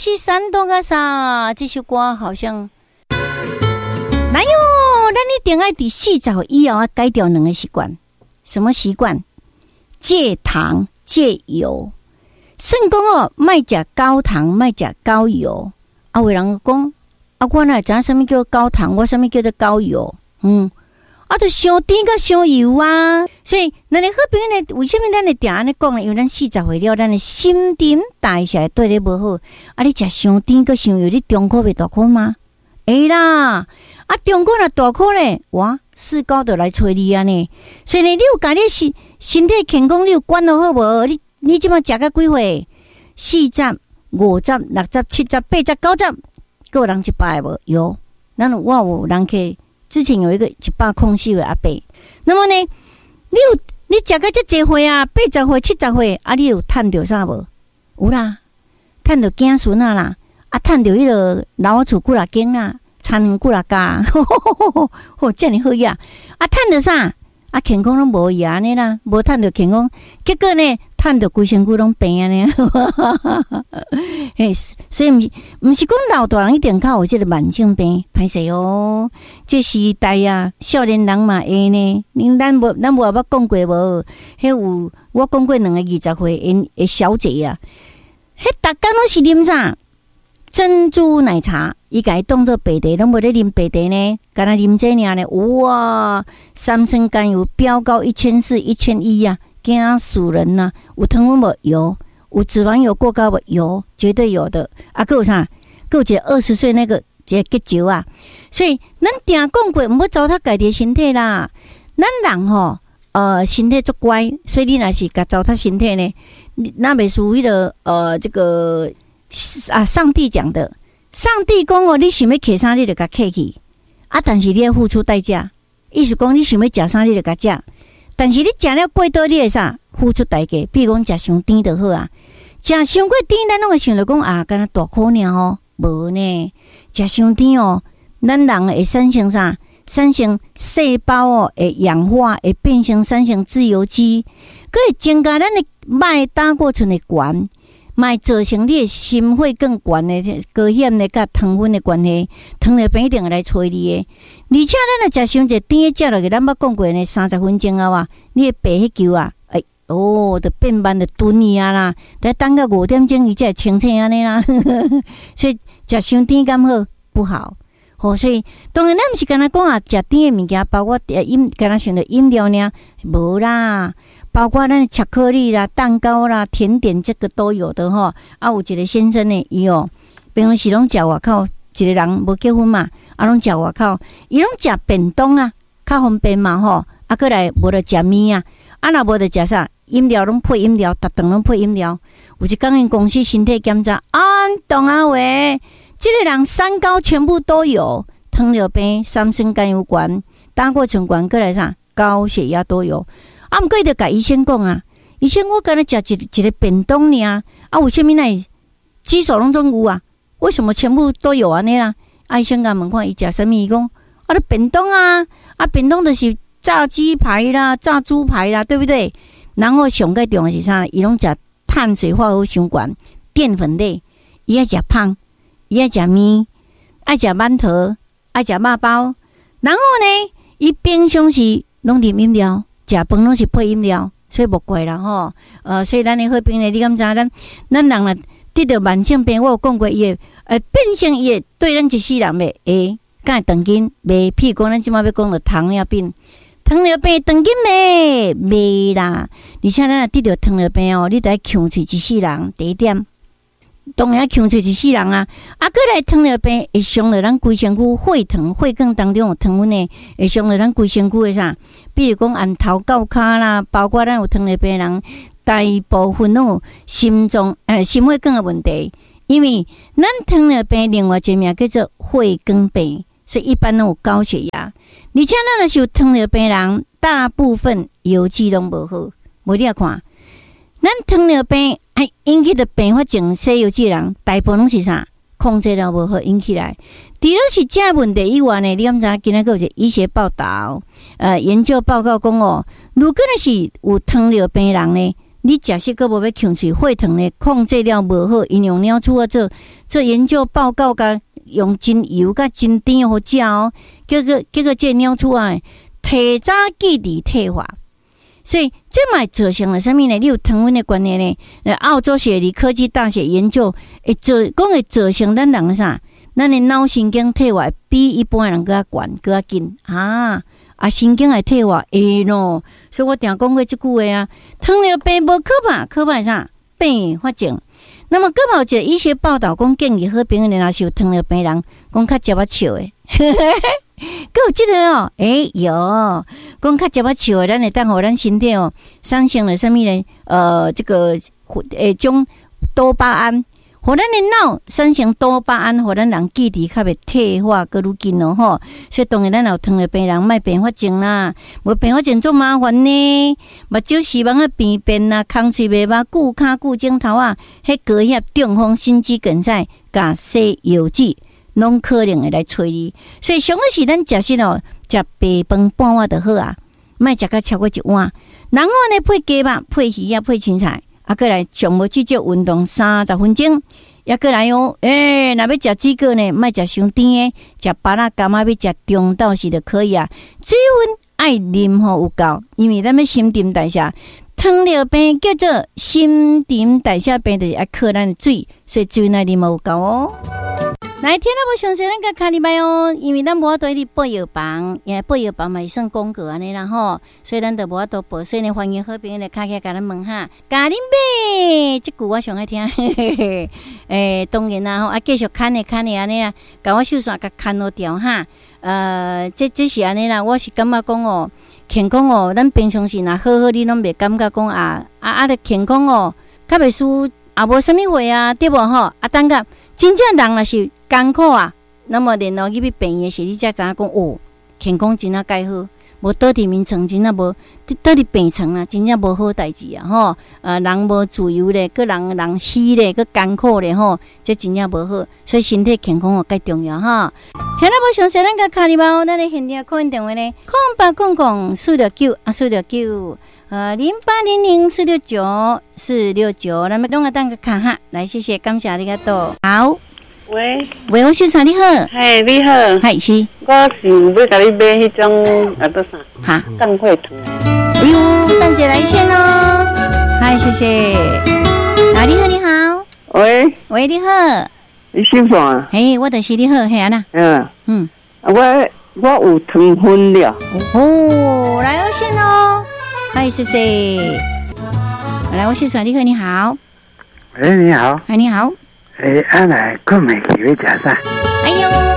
是山东啊啥？这首歌好像。来哟，咱一定要伫40岁以后啊改掉2个习惯。什么习惯？戒糖戒油。算讲哦，莫食高糖，莫食高油。啊，有人讲，啊，我哪知影什么叫高糖，我什么叫做高油？啊，就伤甜甲伤油啊。所以，咱的好朋友呢，为什么咱会定安尼讲呢？因为咱40岁了，咱的新陈代谢对你无好。啊，你食伤甜甲伤油，你中考袂大考吗？会啦。啊，中考若大考呢，哇，4高就来找你啊呢。所以呢，你有家己身体健康，你有管好无？你即马食到几岁？40、50、60、70、80、90，还有人100无？有，我有人去。之前有一个104岁的阿伯，那么呢，你食到这济岁啊，80岁、70岁，啊，你有趁到啥无？有啦，趁到子孙啊啦，啊，趁到迄个老厝几啦间啊，田园几啦家，吼，遮尔好呀！啊，趁到啥？啊，健康拢无呀呢啦，无趁到健康，结果呢，趁到规身躯拢病啊呢。嘿，所以毋是讲老大人一定较有这个慢性病，歹势哦。这时代啊，少年人嘛会呢。咱无捌讲过无？迄有我讲过2个20岁的小姐啊，迄逐工拢是啉啥？珍珠奶茶，伊家当做白茶，拢无咧啉白茶呢，干那啉这尔呢？哇，三酸甘油飙高1400、1100啊，惊死人呐！有糖分无？有。有脂肪有过高无？有，绝对有的。啊，还有啥？还有一个20岁那个一个结石啊。所以咱定讲过，毋要糟蹋家己的身体啦。咱人吼，身体足乖，所以你若是甲糟蹋身体呢，那袂属于的这个上帝讲的。上帝讲哦，你想要摕啥，你就甲摕去。啊，但是你要付出代价。意思讲，你想要食啥，你就甲食。但是你食了过多，你会啥？付出代价。比如讲，食伤甜就好啊。食伤过甜，咱拢会想着讲啊，敢若大苦尔哦，无呢。食伤甜哦，咱人会产生啥？产生细胞哦，会氧化，会变成产生自由基，佫会增加咱的脉打过程的悬，卖造成你的心血更悬的高险的甲糖分的关系，糖尿病一定会来找你的。而且咱若食伤济甜的食落去，咱捌讲过呢，30分钟后啊，你的白迄球啊。就变慢就蹲去啊啦，得等到5点钟伊才会清醒安尼啦。所以食伤甜敢好不好？所以当然咱毋是干那讲啊，食甜的物件，包括干那想着饮料呢，无啦，包括咱的巧克力啦、蛋糕啦、甜点，这个都有的吼。啊，有一个先生呢，伊平常时拢食外口，一个人无结婚嘛，啊，拢食外口，伊拢食便当啊，较方便嘛吼。啊，过来无就食面啊，啊，若无就食啥？饮料拢配饮料，逐顿拢配饮料。有一工因公司身体检查，董阿伟，这个人3高全部都有，糖尿病、三酸甘油高、胆固醇高，过来啥高血压都有。啊，毋过伊就甲医生讲啊，医生我敢若食一个便当尔，啊，为什么那举手拢总有啊？为什么全部都有安尼啦？啊，医生甲问看伊食什么，伊讲啊，便当啊，啊，便当就是炸鸡排啦、炸猪排啦，对不对？然后上个重要是啥？伊拢食碳水化合物伤悬，淀粉类，伊爱食胖，伊爱食面，爱食馒头，爱食肉包。然后呢，伊平常时拢啉饮料，食饭拢是配饮料，所以无怪啦吼。所以咱的好朋友，你敢知咱人啊得到慢性病，我有讲过伊会变成伊会对咱一世人会敢会长筋袂？譬如讲，咱即马要讲到糖尿病。糖尿病长筋袂啦，而且咱若得到糖尿病哦，你得强喙一世人。第一点，当然强喙一世人啊。啊，过来糖尿病会伤到咱规身躯血糖、血管当中有糖分呢，会伤到咱规身躯的啥？比如讲按头到脚啦，包括咱有糖尿病人，大部分拢有心血管的问题，因为咱糖尿病另外一个名叫做血管病。所以一般拢有高血压，而且咱若是有糖尿病人，大部分油脂拢无好。无你看，咱糖尿病引起的并发症，西油脂人大部分拢是啥？控制了无好引起来。除了是这问题以外呢，你敢知今仔个有一个医学报道，研究报告讲哦，如果那是有糖尿病人呢， 你食食个无要控制血糖咧，控制了无好，因用鸟鼠啊做研究报告，甲用真油甲真甜好食哦。结果这鸟鼠啊，提早记忆退化。所以这嘛造成了什么呢？你有糖分的观念呢？澳洲雪梨科技大学研究会造成咱人啥？咱的脑神经退化比一般人更悬更紧啊！神经会退化会咯。所以我常讲过这句话啊：糖尿病无可怕啥？并发症。那么，更有一个医学报道讲，建议好朋友若是有糖尿病人，讲较食笑的。还有这个哦，有讲较食笑的，咱会当互咱身体哦产生了什么呢？这个种多巴胺，互咱的脑产生多巴胺，互咱人记忆较袂退化个愈紧哦吼。所以当然咱有糖尿病人莫并发症啦，无并发症做麻烦呢，目睭视网啊变变啦，空喙袂捌，顾骹顾镜头啊，迄高血中风、心肌梗塞、甲西药剂。拢可能会来催你，所以上个是咱食食哦，食白饭半碗就好啊，莫食甲超过一碗。然后呢，配鸡肉、配鱼啊、配青菜，过来上无去做运动30分钟，过来哦。若要食水果呢，莫食伤甜的，食芭乐柑仔，要食中道时就可以啊。水分爱啉好有够，因为咱要新陈代谢。糖尿病叫做新陈代谢病，就是爱靠咱的水，所以水爱啉有够哦。来，听到无详细，咱甲卡哩摆哦，因为咱无法度去报药房，因为报药房嘛是算广告安尼啦吼，所以咱就无法度报。所以呢，欢迎好朋友来卡起来甲咱问哈，咖喱妹，这句我上爱听。当然啦吼，继续看的安尼啊，甲我手线甲看落掉哈。这是安尼啦，我是感觉讲哦，健康哦，咱平常时若好，你拢袂感觉讲的健康哦，较袂输也无啥物货啊，对无吼？等下真正人若是艰苦啊，那么然后去病院时，你才知影讲哦，健康真啊介好，无倒伫眠床真啊无，倒伫病床啊，真正无好代志啊吼。人无自由咧，个人死咧，个艰苦咧吼，这真正无好。所以身体健康哦，介重要哈。听到无详细，咱甲卡哩猫，咱咧现场call电话咧，0800-469-469。0800-469-469，咱们拢个当个卡哈，来谢谢，感谢你个多。好， 喂， 我先生你好， 嘿，你好， 嗨是， 我是要甲你买迄种多啥？ 哈， 降血糖。 哎呦，等姐来先哦，嗨，谢谢。你好，你好，喂，你好， 你姓啥啊？ 嘿，我就是你好，嘿安娜。 我有糖分了。 哦，来我先哦。嗨，谢谢。来，我先生，你好，你好。 你好。 你好。 来，困没去要吃啥？ 哎呦。